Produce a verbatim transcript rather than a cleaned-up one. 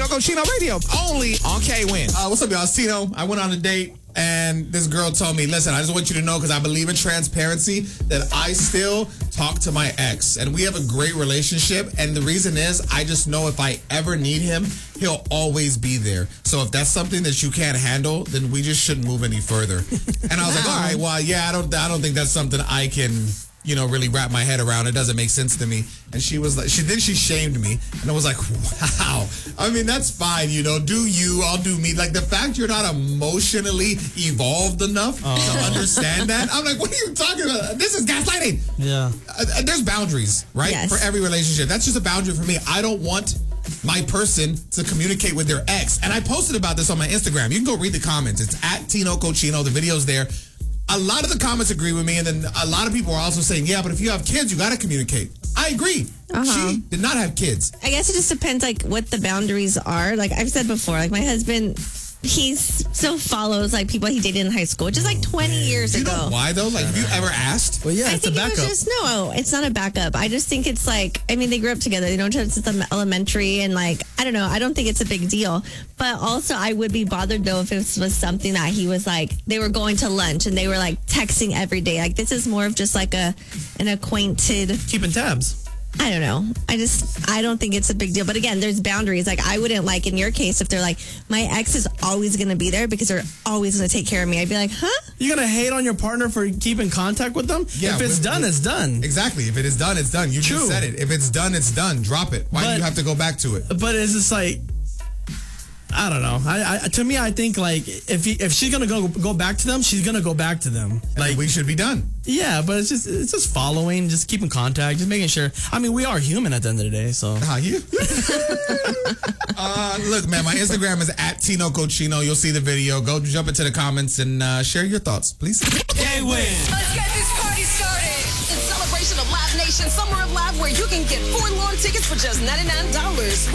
Tino Cochino Radio, only on K-Win. Uh, what's up, y'all? It's Tino. I went on a date, and this girl told me, listen, I just want you to know, because I believe in transparency, that I still talk to my ex. And we have a great relationship. And the reason is, I just know if I ever need him, he'll always be there. So if that's something that you can't handle, then we just shouldn't move any further. And I was like, all right, well, yeah, I don't, I don't think that's something I can, you know, really wrap my head around. It doesn't make sense to me. And she was like, she then she shamed me. And I was like, wow. I mean, that's fine, you know, do you, I'll do me. Like, the fact you're not emotionally evolved enough oh. to understand that. I'm like, what are you talking about? This is gaslighting. Yeah. Uh, there's boundaries, right? Yes. For every relationship. That's just a boundary for me. I don't want my person to communicate with their ex. And I posted about this on my Instagram. You can go read the comments. It's at Tino Cochino. The video's there. A lot of the comments agree with me, and then a lot of people are also saying, yeah, but if you have kids, you got to communicate. I agree. Uh-huh. She did not have kids. I guess it just depends, like, what the boundaries are. Like I've said before, like, my husband, he still follows, like, people he dated in high school, which is, like, twenty years Do you ago. know why, though? Like, have you ever asked? Well, yeah, I it's think a backup. It was just, no, it's not a backup. I just think it's, like, I mean, they grew up together. They know each other since elementary, and, like, I don't know. I don't think it's a big deal. But also, I would be bothered, though, if it was something that he was, like, they were going to lunch, and they were, like, texting every day. Like, this is more of just, like, a an acquainted... Keeping tabs. I don't know. I just, I don't think it's a big deal. But again, there's boundaries. Like, I wouldn't, like, in your case, if they're like, my ex is always going to be there because they're always going to take care of me. I'd be like, huh? You're going to hate on your partner for keeping contact with them? Yeah, if it's with, done, with, it's done. Exactly. If it is done, it's done. You True. just said it. If it's done, it's done. Drop it. Why but, do you have to go back to it? But it's just like, I don't know. I, I to me, I think, like, if he, if she's gonna go go back to them, she's gonna go back to them. Like, and we should be done. Yeah, but it's just it's just following, just keeping contact, just making sure. I mean, we are human at the end of the day, so. How you? uh, look, man, my Instagram is at Tino Cochino. You'll see the video. Go jump into the comments and uh, share your thoughts, please. K-Win. Let's get this party started. In celebration of Live Nation Summer of Live, where you can get four lawn tickets for just ninety-nine dollars.